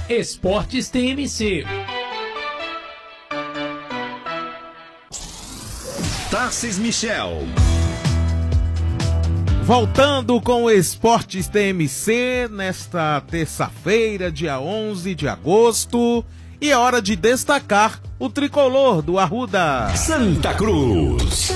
Esportes TMC. Tarcis Michel. Voltando com o Esportes TMC nesta terça-feira, dia 11 de agosto, e é hora de destacar o tricolor do Arruda. Santa Cruz.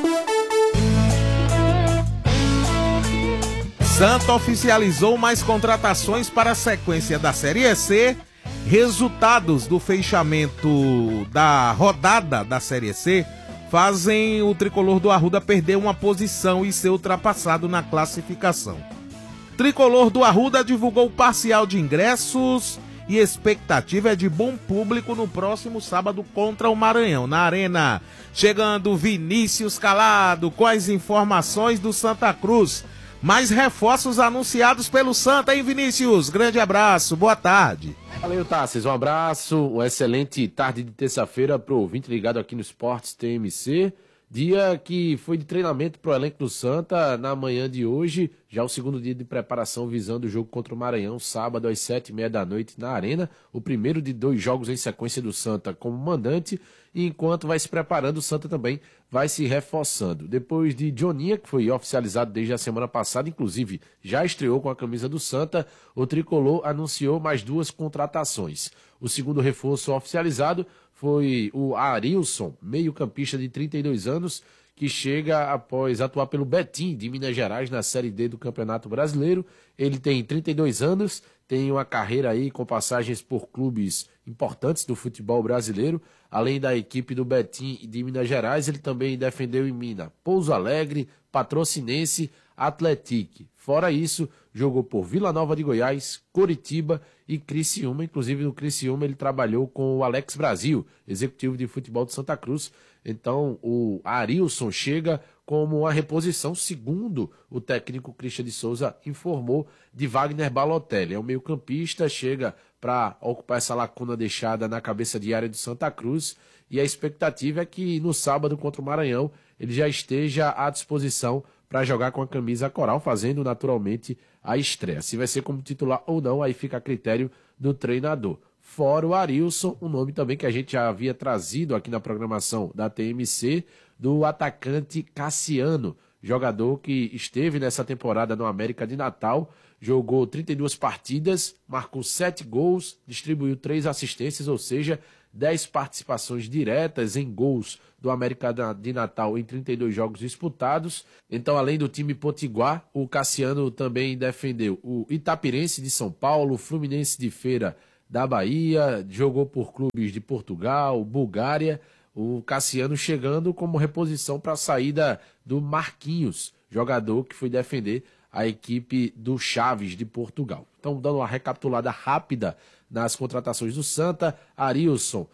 Santa oficializou mais contratações para a sequência da Série C. Resultados do fechamento da rodada da Série C fazem o tricolor do Arruda perder uma posição e ser ultrapassado na classificação. O tricolor do Arruda divulgou parcial de ingressos e expectativa é de bom público no próximo sábado contra o Maranhão, na Arena. Chegando Vinícius Calado com as informações do Santa Cruz. Mais reforços anunciados pelo Santa, hein, Vinícius? Grande abraço, boa tarde. Valeu, Tarcis, um abraço, uma excelente tarde de terça-feira para o ouvinte ligado aqui no Esportes TMC. Dia que foi de treinamento para o elenco do Santa na manhã de hoje, já o segundo dia de preparação visando o jogo contra o Maranhão, sábado às 7h30 da noite na Arena, o primeiro de 2 jogos em sequência do Santa como mandante, e enquanto vai se preparando, o Santa também vai se reforçando. Depois de Joninha, que foi oficializado desde a semana passada, inclusive já estreou com a camisa do Santa, o tricolor anunciou mais 2 contratações. O segundo reforço oficializado foi o Arilson, meio-campista de 32 anos, que chega após atuar pelo Betim de Minas Gerais na Série D do Campeonato Brasileiro. Ele tem 32 anos, tem uma carreira aí com passagens por clubes importantes do futebol brasileiro. Além da equipe do Betim de Minas Gerais, ele também defendeu em Minas Pouso Alegre, Patrocinense, Atlético. Fora isso, jogou por Vila Nova de Goiás, Coritiba e Criciúma. Inclusive no Criciúma ele trabalhou com o Alex Brasil, executivo de futebol de Santa Cruz. Então o Arilson chega como uma reposição, segundo o técnico Christian de Souza informou, de Wagner Balotelli. É um meio-campista, chega para ocupar essa lacuna deixada na cabeça de área do Santa Cruz. E a expectativa é que no sábado contra o Maranhão ele já esteja à disposição para jogar com a camisa coral, fazendo naturalmente a estreia. Se vai ser como titular ou não, aí fica a critério do treinador. Fora o Arilson, um nome também que a gente já havia trazido aqui na programação da TMC, do atacante Cassiano, jogador que esteve nessa temporada no América de Natal, jogou 32 partidas, marcou 7 gols, distribuiu 3 assistências, ou seja, 10 participações diretas em gols do América de Natal em 32 jogos disputados. Então, além do time potiguar, o Cassiano também defendeu o Itapirense de São Paulo, o Fluminense de Feira da Bahia, jogou por clubes de Portugal, Bulgária. O Cassiano chegando como reposição para a saída do Marquinhos, jogador que foi defender a equipe do Chaves de Portugal. Então, dando uma recapitulada rápida nas contratações do Santa: Arilson,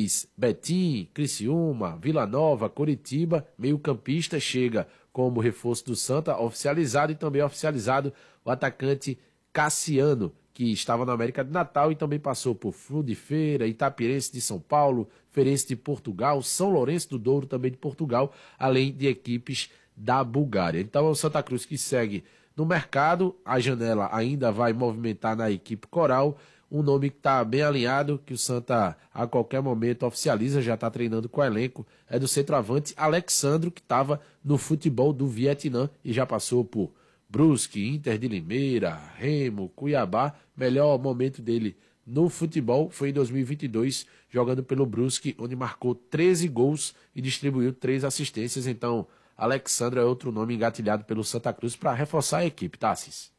ex-Betim, Criciúma, Vila Nova, Coritiba, meio-campista, chega como reforço do Santa, oficializado, e também oficializado o atacante Cassiano, que estava na América de Natal e também passou por Flu de Feira, Itapirense de São Paulo, Feirense de Portugal, São Lourenço do Douro também de Portugal, além de equipes da Bulgária. Então é o Santa Cruz que segue no mercado, a janela ainda vai movimentar na equipe coral, um nome que está bem alinhado, que o Santa a qualquer momento oficializa, já está treinando com o elenco, é do centroavante Alexandro, que estava no futebol do Vietnã e já passou por Brusque, Inter de Limeira, Remo, Cuiabá. Melhor momento dele no futebol foi em 2022, jogando pelo Brusque, onde marcou 13 gols e distribuiu 3 assistências. Então, Alexandre é outro nome engatilhado pelo Santa Cruz para reforçar a equipe, Tarcis.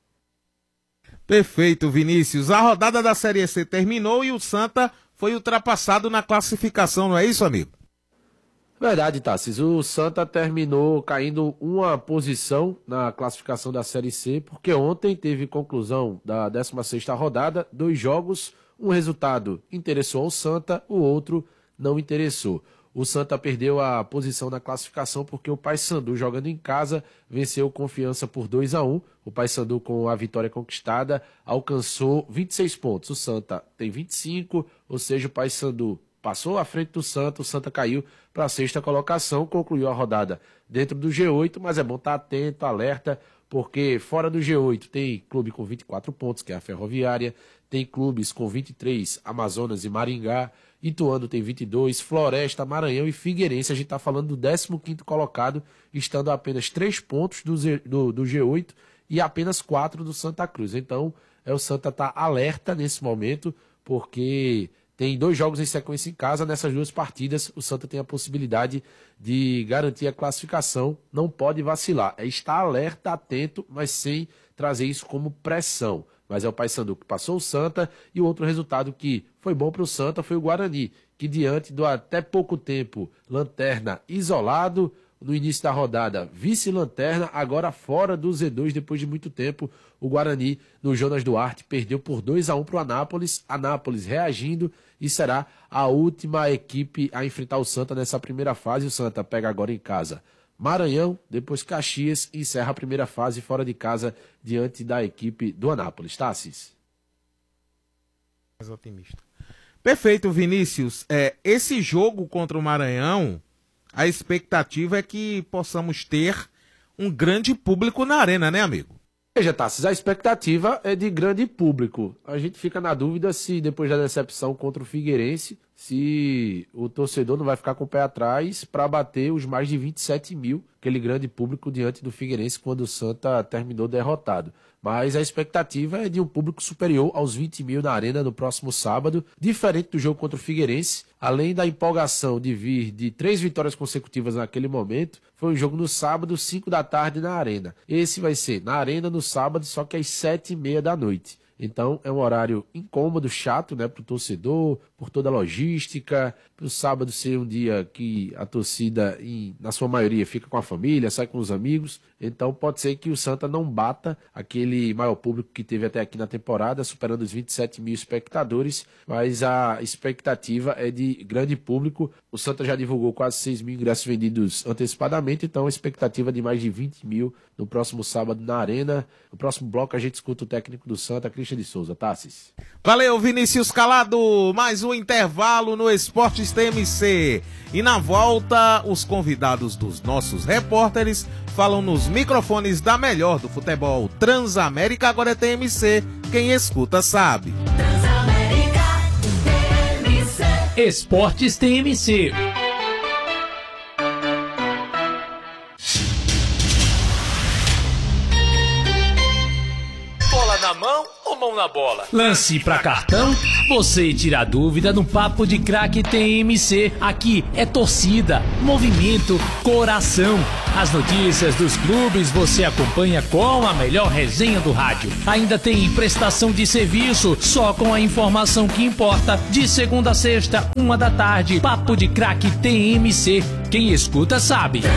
Perfeito, Vinícius. A rodada da Série C terminou e o Santa foi ultrapassado na classificação, não é isso, amigo? Verdade, Tarcis. O Santa terminou caindo uma posição na classificação da Série C, porque ontem teve conclusão da 16ª rodada, 2 jogos, um resultado interessou ao Santa, o outro não interessou. O Santa perdeu a posição na classificação porque o Paysandu, jogando em casa, venceu Confiança por 2-1. O Paysandu, com a vitória conquistada, alcançou 26 pontos. O Santa tem 25, ou seja, o Paysandu passou à frente do Santa, o Santa caiu para a 6ª colocação, concluiu a rodada dentro do G8, mas é bom estar atento, alerta, porque fora do G8 tem clube com 24 pontos, que é a Ferroviária, tem clubes com 23, Amazonas e Maringá, Ituano tem 22, Floresta, Maranhão e Figueirense. A gente está falando do 15º colocado, estando a apenas 3 pontos do G8 e apenas 4 do Santa Cruz. Então, o Santa está alerta nesse momento, porque tem 2 jogos em sequência em casa. Nessas 2 partidas, o Santa tem a possibilidade de garantir a classificação. Não pode vacilar. É estar alerta, atento, mas sem trazer isso como pressão. Mas é o Paysandu que passou o Santa, e o outro resultado que foi bom para o Santa foi o Guarani, que diante do até pouco tempo lanterna isolado, no início da rodada vice-lanterna, agora fora do Z2 depois de muito tempo, o Guarani no Jonas Duarte perdeu por 2-1 para o Anápolis, Anápolis reagindo, e será a última equipe a enfrentar o Santa nessa primeira fase. O Santa pega agora em casa Maranhão, depois Caxias, e encerra a primeira fase fora de casa diante da equipe do Anápolis. Tá, Cis? Mais otimista. Perfeito, Vinícius. Esse jogo contra o Maranhão, a expectativa é que possamos ter um grande público na arena, né, amigo? Veja, Tassis, a expectativa é de grande público. A gente fica na dúvida se, depois da decepção contra o Figueirense, se o torcedor não vai ficar com o pé atrás para bater os mais de 27 mil, aquele grande público diante do Figueirense quando o Santa terminou derrotado. Mas a expectativa é de um público superior aos 20 mil na arena no próximo sábado, diferente do jogo contra o Figueirense. Além da empolgação de vir de 3 vitórias consecutivas naquele momento, foi um jogo no sábado, 5 da tarde na arena. Esse vai ser na arena no sábado, só que às 7h30 da noite. Então é um horário incômodo, chato, né, para o torcedor, por toda a logística, para o sábado ser um dia que a torcida, na sua maioria, fica com a família, sai com os amigos. Então pode ser que o Santa não bata aquele maior público que teve até aqui na temporada, superando os 27 mil espectadores, mas a expectativa é de grande público. O Santa já divulgou quase 6 mil ingressos vendidos antecipadamente, então a expectativa é de mais de 20 mil no próximo sábado na arena. No próximo bloco a gente escuta o técnico do Santa, Christian de Souza. Tassis. Valeu, Vinícius Calado. Mais um intervalo no Esportes TMC. E na volta, os convidados dos nossos repórteres falam nos microfones da melhor do futebol. Transamérica agora é TMC. Quem escuta sabe. Transamérica TMC. Esportes TMC. Bola na mão ou mão na bola? Lance pra cartão? Você tira a dúvida no Papo de Craque TMC. Aqui é torcida, movimento, coração. As notícias dos clubes você acompanha com a melhor resenha do rádio. Ainda tem prestação de serviço, só com a informação que importa. De segunda a sexta, 1 da tarde. Papo de Craque TMC. Quem escuta sabe.